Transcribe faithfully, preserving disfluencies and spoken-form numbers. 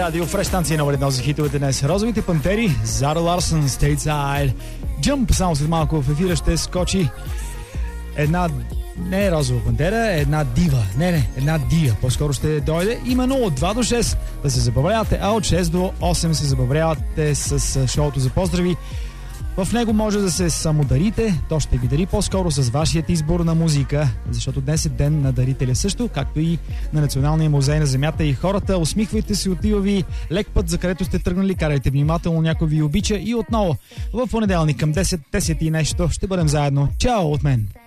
радио, Фреш станция номер едно за хитовете днес. Розовите пантери, Зара Ларсън, Stateside. Jump, само след малко в ефира ще скочи една, не е розова пантера, е една дива. Не, не, една дива. По-скоро ще дойде именно от два до шест да се забавлявате, а от шест до осем се забавлявате с шоуто за поздрави. В него може да се самодарите, то ще ви дари по-скоро с вашият избор на музика, защото днес е ден на дарителя също, както и на Националния музей на земята и хората. Усмихвайте се, отива ви лек път, за където сте тръгнали, карайте внимателно, някой ви обича и отново в понеделник към десет, десет и нещо ще бъдем заедно. Чао от мен!